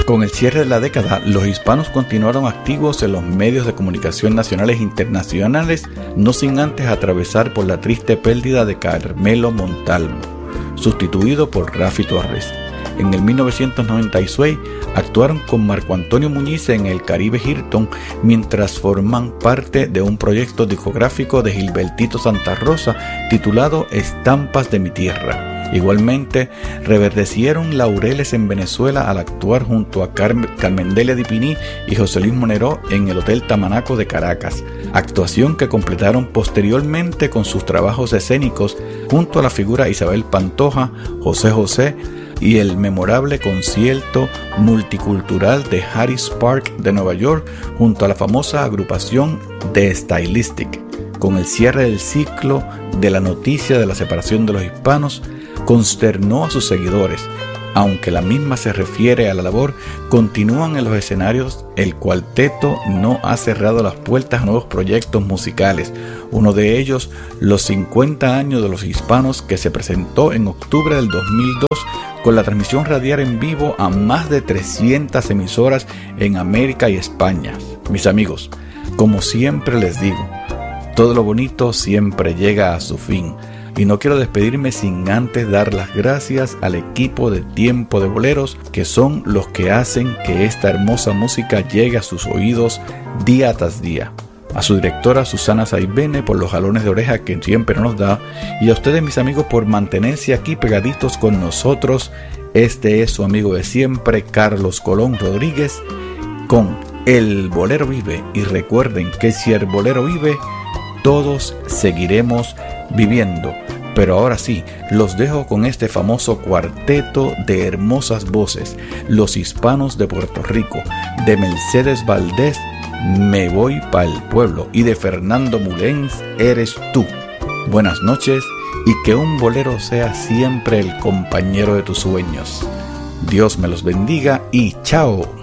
Con el cierre de la década, los hispanos continuaron activos en los medios de comunicación nacionales e internacionales, no sin antes atravesar por la triste pérdida de Carmelo Montalvo, sustituido por Rafi Torres. En el 1996 actuaron con Marco Antonio Muñiz en el Caribe Hilton mientras forman parte de un proyecto discográfico de Gilbertito Santa Rosa titulado Estampas de mi Tierra. Igualmente, reverdecieron laureles en Venezuela al actuar junto a Carmen Delia Dipini y José Luis Monero en el Hotel Tamanaco de Caracas, actuación que completaron posteriormente con sus trabajos escénicos junto a la figura Isabel Pantoja, José José y el memorable concierto multicultural de Harris Park de Nueva York junto a la famosa agrupación The Stylistic. Con el cierre del ciclo de la noticia de la separación de los hispanos, consternó a sus seguidores. Aunque la misma se refiere a la labor, continúan en los escenarios. El cuarteto no ha cerrado las puertas a nuevos proyectos musicales. Uno de ellos, los 50 años de los hispanos, que se presentó en octubre del 2002 con la transmisión radial en vivo a más de 300 emisoras en América y España. Mis amigos, como siempre les digo, todo lo bonito siempre llega a su fin. Y no quiero despedirme sin antes dar las gracias al equipo de Tiempo de Boleros, que son los que hacen que esta hermosa música llegue a sus oídos día tras día. A su directora Susana Saibene por los jalones de oreja que siempre nos da, y a ustedes, mis amigos, por mantenerse aquí pegaditos con nosotros. Este es su amigo de siempre, Carlos Colón Rodríguez, con El Bolero Vive. Y recuerden que si el bolero vive, todos seguiremos viviendo. Pero ahora sí, los dejo con este famoso cuarteto de hermosas voces, los hispanos de Puerto Rico, de Mercedes Valdés, Me Voy Pa'l Pueblo, y de Fernando Mulens, Eres Tú. Buenas noches y que un bolero sea siempre el compañero de tus sueños. Dios me los bendiga y chao.